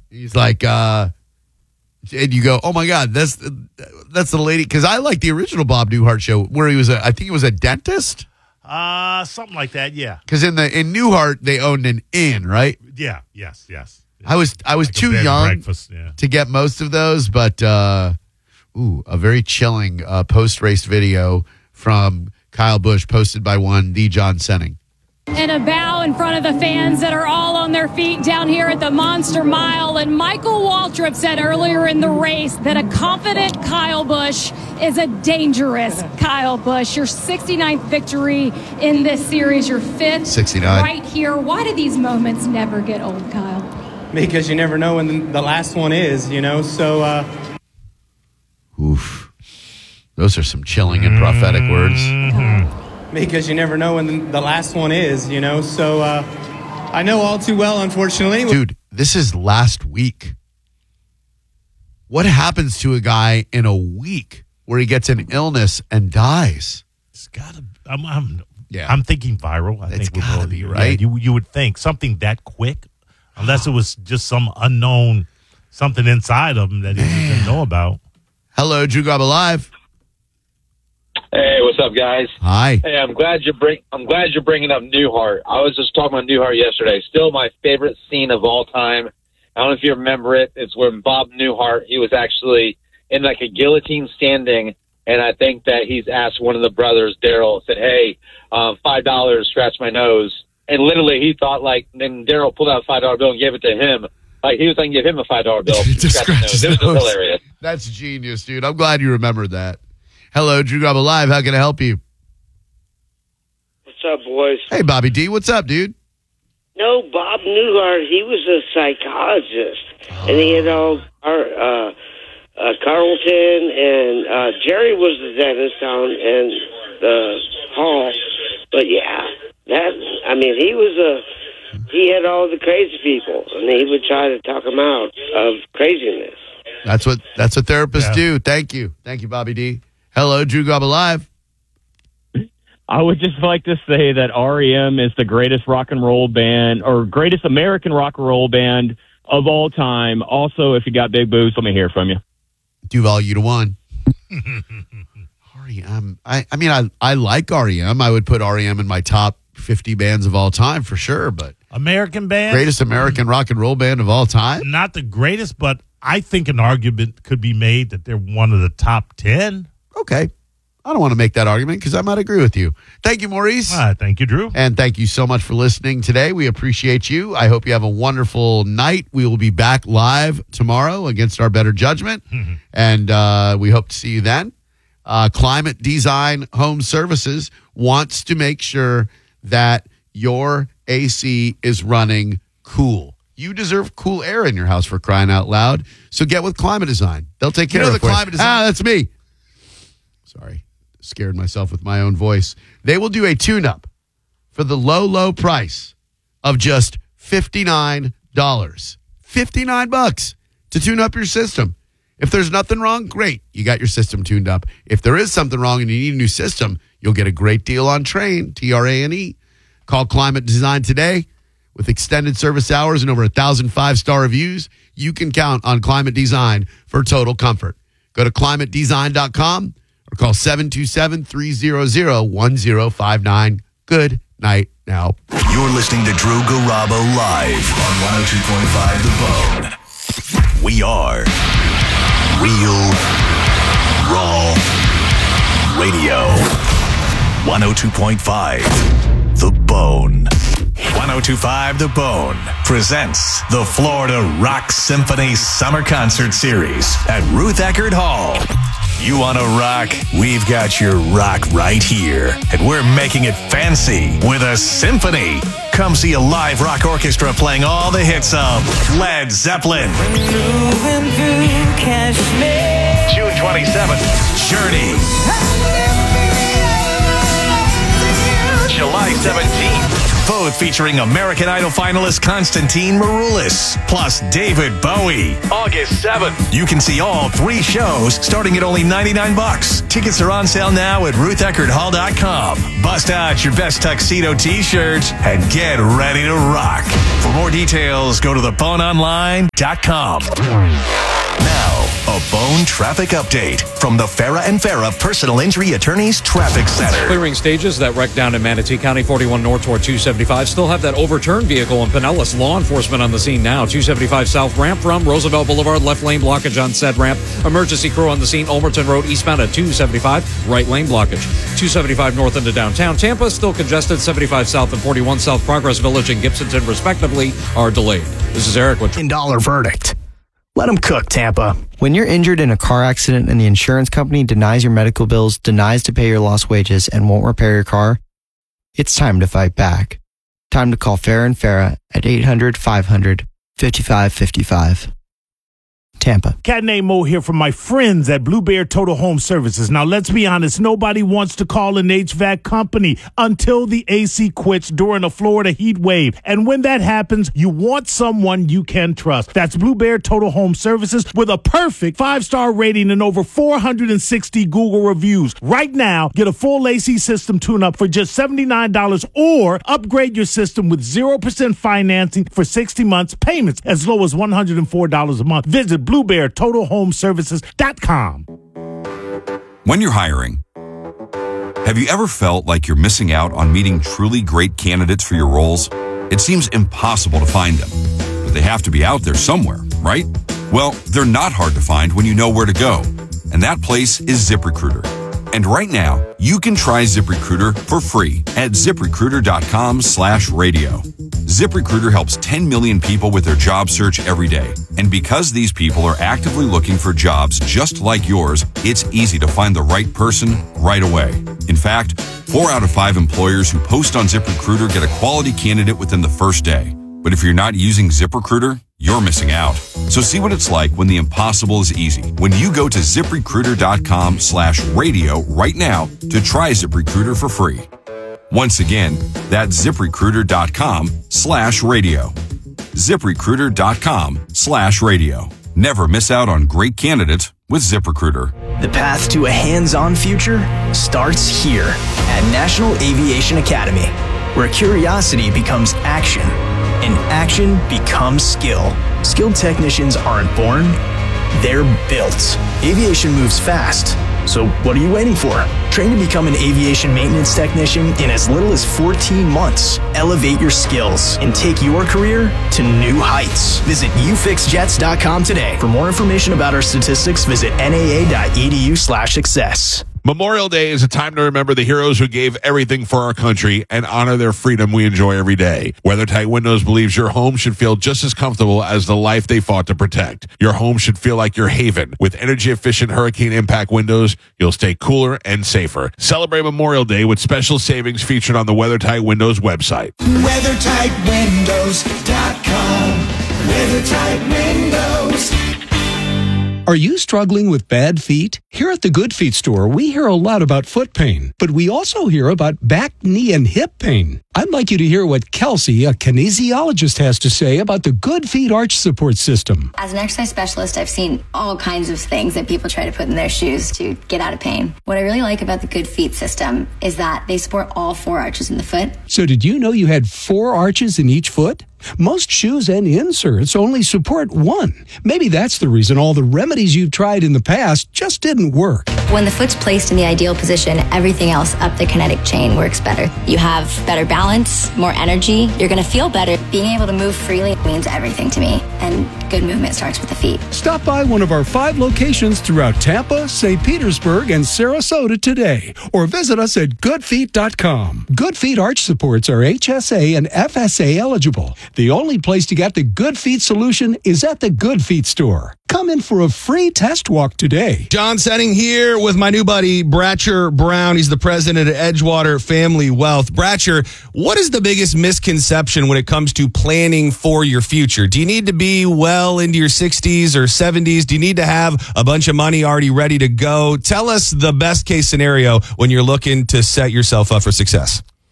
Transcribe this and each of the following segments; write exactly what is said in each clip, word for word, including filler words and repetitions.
He's like, uh, and you go, oh my God, that's that's the lady. Because I like the original Bob Newhart show where he was, a, I think he was a dentist. Uh, something like that, yeah. Because in the in Newhart they owned an inn, right? Yeah, yes, yes. I was I was like too young yeah. to get most of those, but uh, ooh, a very chilling uh, post race video from Kyle Busch posted by one the John Senning. And a bow in front of the fans that are all on their feet down here at the Monster Mile. And Michael Waltrip said earlier in the race that a confident Kyle Busch is a dangerous Kyle Busch. Your sixty-ninth victory in this series, your fifth sixty-nine right here. Why do these moments never get old, Kyle? Because you never know when the last one is, you know, so... Uh... Oof. Those are some chilling and prophetic words. Mm-hmm. Because you never know when the last one is, you know, so uh, I know all too well, unfortunately. Dude, this is last week. What happens to a guy in a week where he gets an illness and dies? It's gotta. I'm. I'm, yeah. I'm thinking viral. I it's think gotta be right. Yeah, you you would think something that quick, unless it was just some unknown something inside of him that he Man. didn't know about. Hello, Drew Garabo Live. Hey, what's up, guys? Hi. Hey, I'm glad you bring. I'm glad you're bringing up Newhart. I was just talking about Newhart yesterday. Still my favorite scene of all time. I don't know if you remember it. It's when Bob Newhart, he was actually in like a guillotine standing, and I think that he's asked one of the brothers, Daryl, said, "Hey, um, five dollars, scratch my nose." And literally, he thought like, then Daryl pulled out a five dollar bill and gave it to him. Like he was going to give him a five dollar bill. to scratch his nose. It was just hilarious. That's genius, dude. I'm glad you remembered that. Hello, Drew Garabo Live. How can I help you? What's up, boys? Hey, Bobby D. What's up, dude? No, Bob Newhart, he was a psychologist. Oh. And he had all our, uh, uh, Carlton and uh, Jerry was the dentist down in the hall. But, yeah, that, I mean, he was a, he had all the crazy people. And he would try to talk them out of craziness. That's what, that's what therapists Yeah. do. Thank you. Thank you, Bobby D. Hello, Drew Garabo Live. I would just like to say that R E M is the greatest rock and roll band or greatest American rock and roll band of all time. Also, if you got big boobs, let me hear from you. Duval, you to one. R E M. I, I mean, I, I like R E M. I would put R E M in my top fifty bands of all time for sure. But American band, greatest American rock and roll band of all time. Not the greatest, but I think an argument could be made that they're one of the top ten. Okay. I don't want to make that argument because I might agree with you. Thank you, Maurice. Uh, thank you, Drew. And thank you so much for listening today. We appreciate you. I hope you have a wonderful night. We will be back live tomorrow against our better judgment. Mm-hmm. And uh, we hope to see you then. Uh, Climate Design Home Services wants to make sure that your A C is running cool. You deserve cool air in your house, for crying out loud. So get with Climate Design. They'll take care You know of the it. Climate Design- Ah, that's me. Sorry. Scared myself with my own voice. They will do a tune-up for the low, low price of just fifty-nine dollars. fifty-nine bucks to tune up your system. If there's nothing wrong, great. You got your system tuned up. If there is something wrong and you need a new system, you'll get a great deal on Train, T R A N E. Call Climate Design today. With extended service hours and over a thousand five-star reviews, you can count on Climate Design for total comfort. Go to climate design dot com or call seven two seven, three hundred, one zero five nine. Good night now. You're listening to Drew Garabo live on one oh two point five The Bone. We are Real Raw Radio. one oh two point five The Bone. one oh two point five The Bone presents the Florida Rock Symphony Summer Concert Series at Ruth Eckerd Hall. You want to rock? We've got your rock right here. And we're making it fancy with a symphony. Come see a live rock orchestra playing all the hits of Led Zeppelin. June twenty-seventh, Journey. July seventeenth, both featuring American Idol finalist Constantine Maroulis, plus David Bowie. August seventh. You can see all three shows starting at only ninety-nine bucks. Tickets are on sale now at ruth eckerd hall dot com. Bust out your best tuxedo t-shirts and get ready to rock. For more details, go to the bone online dot com. Now, a Bone traffic update from the Farah and Farah Personal Injury Attorneys Traffic Center. Clearing stages that wrecked down in Manatee County, forty-one north toward two seventy-five. Still have that overturned vehicle in Pinellas. Law enforcement on the scene now. two seventy-five south ramp from Roosevelt Boulevard. Left lane blockage on said ramp. Emergency crew on the scene. Ulmerton Road eastbound at two seventy-five. Right lane blockage. two seventy-five north into downtown Tampa. Still congested. seventy-five south and forty-one south. Progress Village and Gibsonton respectively are delayed. This is Eric with Dollar verdict. Let them cook, Tampa. When you're injured in a car accident and the insurance company denies your medical bills, denies to pay your lost wages, and won't repair your car, it's time to fight back. Time to call Farah and Farah at eight hundred, five hundred, fifty-five fifty-five. Tampa. Cat named Mo here from my friends at Blue Bear Total Home Services. Now, let's be honest. Nobody wants to call an H V A C company until the A C quits during a Florida heat wave. And when that happens, you want someone you can trust. That's Blue Bear Total Home Services with a perfect five-star rating and over four hundred sixty Google reviews. Right now, get a full A C system tune-up for just seventy-nine dollars or upgrade your system with zero percent financing for sixty months, payments as low as one hundred four dollars a month. Visit blue bear total home services dot com. When you're hiring, have you ever felt like you're missing out on meeting truly great candidates for your roles? It seems impossible to find them, but they have to be out there somewhere, right? Well, they're not hard to find when you know where to go, and that place is ZipRecruiter. And right now, you can try ZipRecruiter for free at ZipRecruiter.com slash radio. ZipRecruiter helps ten million people with their job search every day. And because these people are actively looking for jobs just like yours, it's easy to find the right person right away. In fact, four out of five employers who post on ZipRecruiter get a quality candidate within the first day. But if you're not using ZipRecruiter, you're missing out. So see what it's like when the impossible is easy. When you go to ZipRecruiter.com slash radio right now to try ZipRecruiter for free. Once again, that's ZipRecruiter.com slash radio. ZipRecruiter.com slash radio. Never miss out on great candidates with ZipRecruiter. The path to a hands-on future starts here at National Aviation Academy, where curiosity becomes action and action becomes skill. Skilled technicians aren't born, they're built. Aviation moves fast, so what are you waiting for? Train to become an aviation maintenance technician in as little as fourteen months. Elevate your skills and take your career to new heights. Visit u fix jets dot com today. For more information about our statistics, visit N A A dot E D U slash success. Memorial Day is a time to remember the heroes who gave everything for our country and honor their freedom we enjoy every day. WeatherTight Windows believes your home should feel just as comfortable as the life they fought to protect. Your home should feel like your haven. With energy-efficient hurricane impact windows, you'll stay cooler and safer. Celebrate Memorial Day with special savings featured on the WeatherTight Windows website. weather tight windows dot com. WeatherTight Windows. Are you struggling with bad feet? Here at the Good Feet store, we hear a lot about foot pain, but we also hear about back, knee, and hip pain. I'd like you to hear what Kelsey, a kinesiologist, has to say about the Good Feet Arch Support System. As an exercise specialist, I've seen all kinds of things that people try to put in their shoes to get out of pain. What I really like about the Good Feet system is that they support all four arches in the foot. So did you know you had four arches in each foot? Most shoes and inserts only support one. Maybe that's the reason all the remedies you've tried in the past just didn't work. When the foot's placed in the ideal position, everything else up the kinetic chain works better. You have better balance, more energy. You're going to feel better. Being able to move freely means everything to me. And good movement starts with the feet. Stop by one of our five locations throughout Tampa, Saint Petersburg, and Sarasota today. Or visit us at good feet dot com. Good Feet Arch Supports are H S A and F S A eligible. The only place to get the Good Feet solution is at the Good Feet store. Come in for a free test walk today. John Setting here with my new buddy, Bratcher Brown. He's the president of Edgewater Family Wealth. Bratcher, what is the biggest misconception when it comes to planning for your future? Do you need to be well into your sixties or seventies? Do you need to have a bunch of money already ready to go? Tell us the best case scenario when you're looking to set yourself up for success.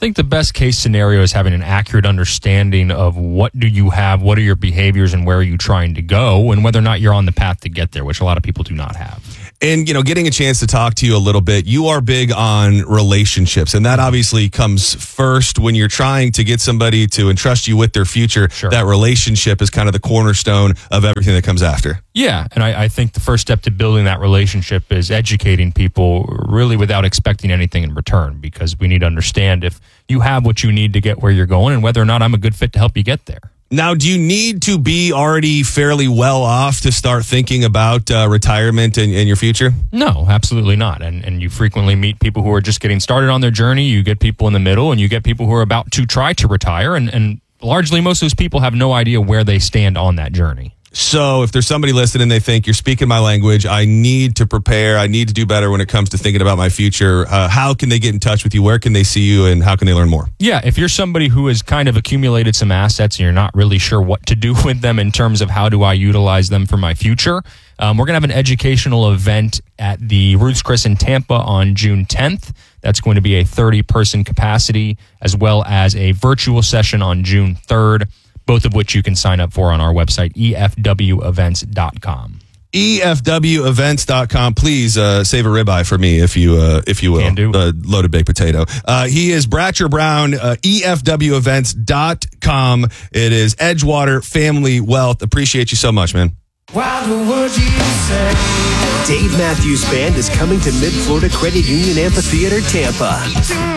think the best case scenario is having an accurate understanding of what do you have, what are your behaviors, and where are you trying to go, and whether or not you're on the path to get there, which a lot of people do not have. And, you know, getting a chance to talk to you a little bit, you are big on relationships. And that obviously comes first when you're trying to get somebody to entrust you with their future. Sure. That relationship is kind of the cornerstone of everything that comes after. Yeah. And I, I think the first step to building that relationship is educating people really without expecting anything in return, because we need to understand if you have what you need to get where you're going and whether or not I'm a good fit to help you get there. Now, do you need to be already fairly well off to start thinking about uh, retirement and, and your future? No, absolutely not. And and you frequently meet people who are just getting started on their journey. You get people in the middle, and you get people who are about to try to retire. And, and largely, most of those people have no idea where they stand on that journey. So if there's somebody listening and they think, you're speaking my language, I need to prepare, I need to do better when it comes to thinking about my future, uh, how can they get in touch with you? Where can they see you, and how can they learn more? Yeah, if you're somebody who has kind of accumulated some assets and you're not really sure what to do with them in terms of how do I utilize them for my future, um, we're going to have an educational event at the Ruth's Chris in Tampa on June tenth. That's going to be a thirty-person capacity, as well as a virtual session on June third. Both of which you can sign up for on our website, E F W events dot com. E F W events dot com. Please uh, save a ribeye for me, if you uh, if you will. Can do. Uh, loaded baked potato. Uh, he is Bratcher Brown, uh, E F W events dot com. It is Edgewater Family Wealth. Appreciate you so much, man. What would you say? Dave Matthews Band is coming to Mid-Florida Credit Union Amphitheater, Tampa.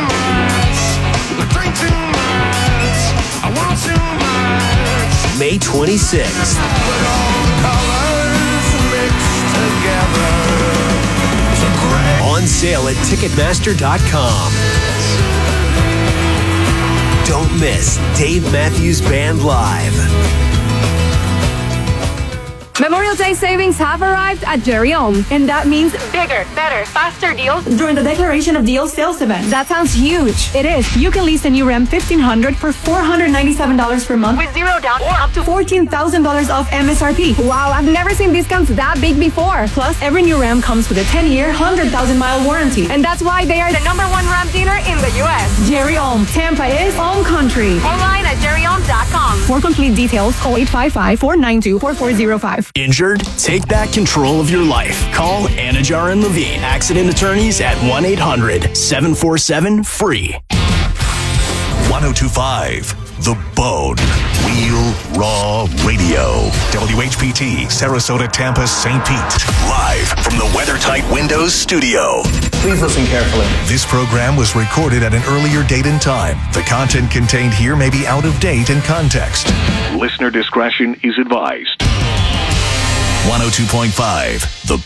May twenty-sixth. On sale at Ticketmaster dot com. Don't miss Dave Matthews Band Live. Memorial Day savings have arrived at Jerry Ohm, and that means bigger, better, faster deals during the Declaration of Deals sales event. That sounds huge. It is. You can lease a new Ram fifteen hundred for four hundred ninety-seven dollars per month with zero down or up to fourteen thousand dollars off M S R P. Wow, I've never seen discounts that big before. Plus, every new Ram comes with a ten-year, one hundred thousand mile warranty, and that's why they are the number one Ram dealer in the U S. Jerry Ohm. Tampa is Ohm Country. Online at jerry ohm dot com. For complete details, call eight five five, four nine two, four four zero five. Injured? Take back control of your life. Call Anajar and Levine, accident attorneys at one eight hundred, seven four seven, F R E E. ten twenty-five The Bone. Real Raw Radio. W H P T, Sarasota, Tampa, Saint Pete. Live from the WeatherTight Windows studio. Please listen carefully. This program was recorded at an earlier date and time. The content contained here may be out of date and context. Listener discretion is advised. one oh two point five The